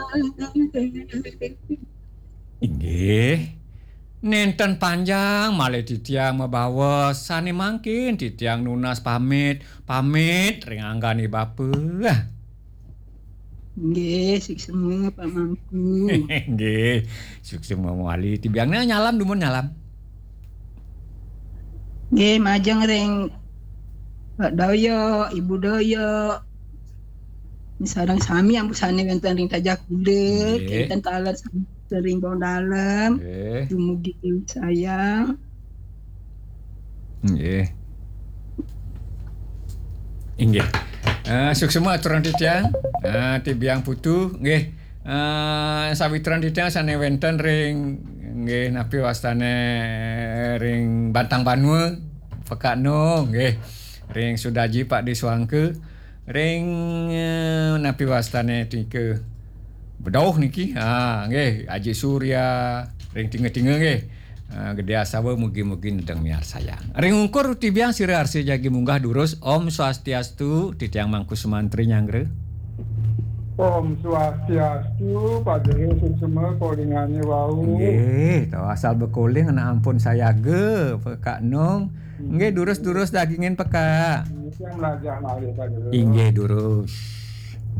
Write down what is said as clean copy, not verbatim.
Inggih. Nenten panjang malih titiang mabawa sane mangkin titiang nunas pamit ring anggani bapeuh. Nggih, suksema pamangku. Nggih, sukses moali tibiangna nyalam dumun nyalam. Nggih, majeng ring Pak Doyo, Ibu Doyo. Sareng sami ampusane wonten ring tajak kulit, Nggih. kinten taler sering bawang dalem. Nggih. Dumugi sayang. Nggih. Inggih. Suksema aturan titiang. Tibiang putu nggih. Sawitran titiang sane wenten ring nggih napi wastane ring Bantang Banua Pekakno nggih. Ring Sudaji Pak Diswangke ring napi wastane tike Bedauh niki. Nggih Haji Surya ring tinge-tinge nggih. Gede asawa mugi-mugi nedeng miar sayang. Ring ungkur tibiang sira arsi jagi munggah durus Om Swastiastu titiang mangku sumantri nyangre. Om Swastiastu, padahal semua kolingane wau. Nggih, tau asal bekoling anak ampun saya ge Kak Nong. Nggih durus-durus dagingin peka. Yang melajah malih padahal. Inggih durus.